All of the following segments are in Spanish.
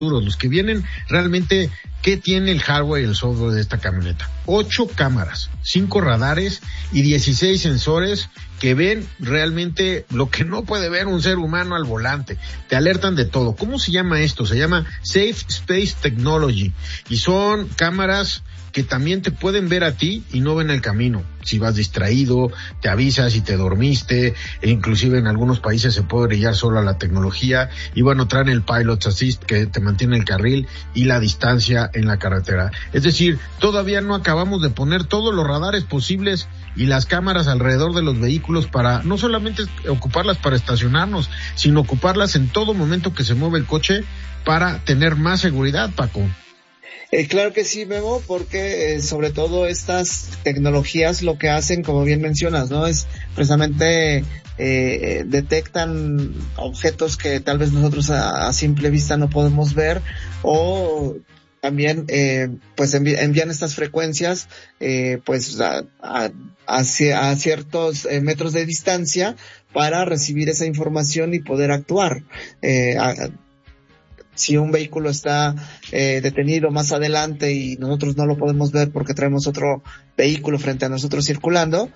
los que vienen realmente. ¿Qué tiene el hardware y el software de esta camioneta? 8 cámaras, 5 radares y 16 sensores que ven realmente lo que no puede ver un ser humano al volante. Te alertan de todo. ¿Cómo se llama esto? Se llama Safe Space Technology. Y son cámaras que también te pueden ver a ti y no ven el camino. Si vas distraído, te avisa si te dormiste, e inclusive en algunos países se puede brillar sola la tecnología. Y bueno, traen el Pilot Assist que te mantiene el carril y la distancia en la carretera. Es decir, todavía no acabamos de poner todos los radares posibles y las cámaras alrededor de los vehículos para no solamente ocuparlas para estacionarnos, sino ocuparlas en todo momento que se mueve el coche para tener más seguridad, Paco. Claro que sí, Memo, porque sobre todo estas tecnologías lo que hacen, como bien mencionas, ¿no? Es precisamente detectan objetos que tal vez nosotros a simple vista no podemos ver, o también pues envían estas frecuencias pues a ciertos metros de distancia para recibir esa información y poder actuar. Si un vehículo está detenido más adelante y nosotros no lo podemos ver porque traemos otro vehículo frente a nosotros circulando,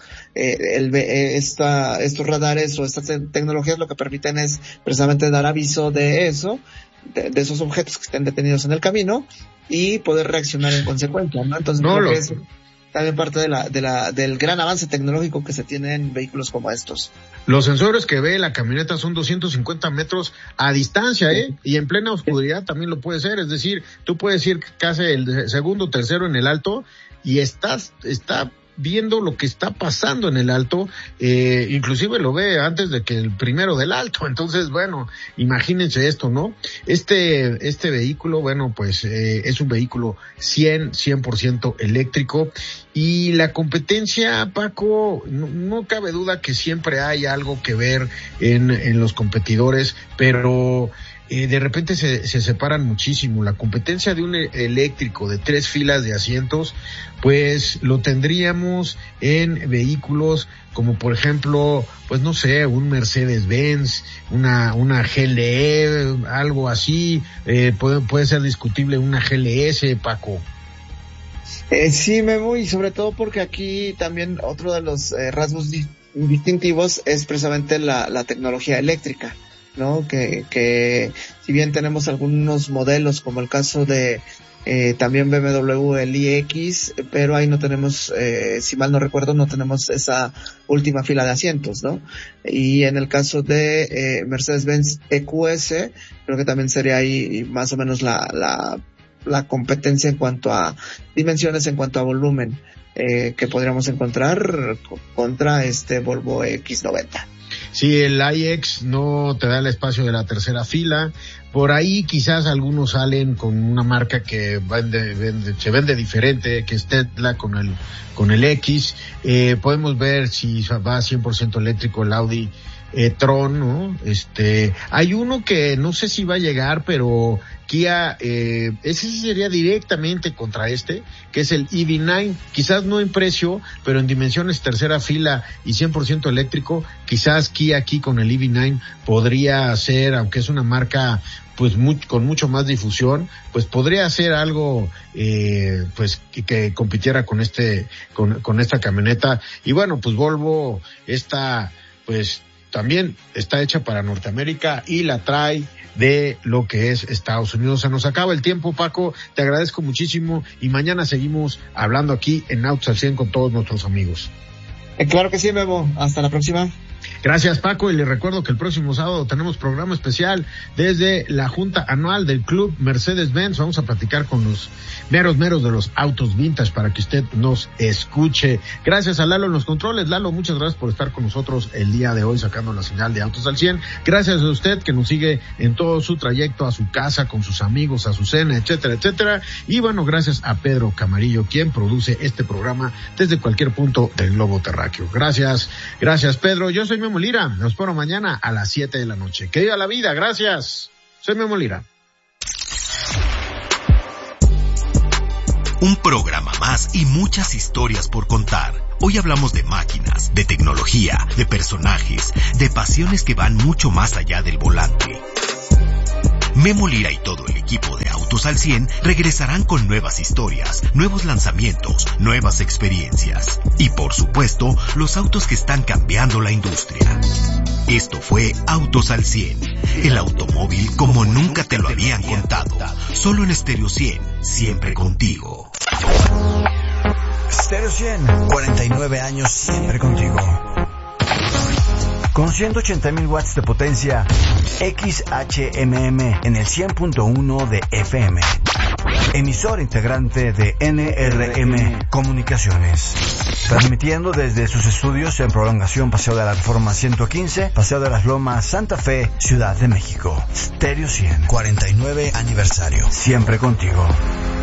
estos radares o estas tecnologías lo que permiten es precisamente dar aviso de eso, de esos objetos que estén detenidos en el camino y poder reaccionar en consecuencia, ¿no? Entonces creo que es también parte del gran avance tecnológico que se tiene en vehículos como estos. Los sensores que ve la camioneta son 250 metros a distancia, y en plena oscuridad también lo puede ser. Es decir, tú puedes ir casi el segundo, tercero en el alto y está viendo lo que está pasando en el alto, inclusive lo ve antes de que el primero del alto. Entonces, bueno, imagínense esto, ¿no? Este vehículo, bueno, pues es un vehículo 100% eléctrico, y la competencia, Paco, no cabe duda que siempre hay algo que ver en los competidores, pero de repente se separan muchísimo. La competencia de un eléctrico de 3 filas de asientos, pues lo tendríamos en vehículos como por ejemplo, pues no sé, un Mercedes-Benz, una GLE, algo así, puede ser discutible una GLS, Paco. Sí, Memo, y sobre todo porque aquí también otro de los rasgos distintivos es precisamente la tecnología eléctrica, ¿no? Que si bien tenemos algunos modelos, como el caso de también BMW, el iX, pero ahí no tenemos, si mal no recuerdo, no tenemos esa última fila de asientos, ¿no? Y en el caso de Mercedes-Benz EQS, creo que también sería ahí más o menos la competencia en cuanto a dimensiones, en cuanto a volumen, que podríamos encontrar contra Volvo X90. Sí, el iX no te da el espacio de la tercera fila. Por ahí quizás algunos salen con una marca que se vende diferente, que es Tesla con el X. Podemos ver si va 100% eléctrico el Audi Tron, ¿no? Hay uno que no sé si va a llegar, pero Kia, ese sí sería directamente contra que es el EV9, quizás no en precio, pero en dimensiones tercera fila y 100% eléctrico. Quizás Kia aquí con el EV9 podría ser, aunque es una marca pues con mucho más difusión, pues podría hacer algo pues que compitiera con esta camioneta. Y bueno, pues Volvo pues también está hecha para Norteamérica y la trae de lo que es Estados Unidos. Se nos acaba el tiempo, Paco, te agradezco muchísimo y mañana seguimos hablando aquí en Autos al 100 con todos nuestros amigos. Claro que sí, Memo. Hasta la próxima. Gracias, Paco, y les recuerdo que el próximo sábado tenemos programa especial desde la junta anual del Club Mercedes-Benz. Vamos a platicar con los meros de los autos vintage para que usted nos escuche. Gracias a Lalo en los controles. Lalo, muchas gracias por estar con nosotros el día de hoy sacando la señal de Autos al 100. Gracias a usted que nos sigue en todo su trayecto a su casa, con sus amigos, a su cena, etcétera, etcétera. Y bueno, gracias a Pedro Camarillo, quien produce este programa desde cualquier punto del globo terráqueo. Gracias, Pedro. Yo soy Memo Lira, los espero mañana a las 7 de la noche. Que viva la vida, gracias. Soy Memo Lira. Un programa más y muchas historias por contar. Hoy hablamos de máquinas, de tecnología, de personajes, de pasiones que van mucho más allá del volante. Memo Lira y todo el equipo de Autos al 100 regresarán con nuevas historias, nuevos lanzamientos, nuevas experiencias y, por supuesto, los autos que están cambiando la industria. Esto fue Autos al 100, el automóvil como nunca te lo habían contado. Solo en Stereo 100, siempre contigo. Stereo 100, 49 años siempre contigo. Con 180,000 watts de potencia, XHMM en el 100.1 de FM. Emisor integrante de NRM Comunicaciones. Transmitiendo desde sus estudios en Prolongación Paseo de la Reforma 115, Paseo de las Lomas, Santa Fe, Ciudad de México. Stereo 100, 49 aniversario. Siempre contigo.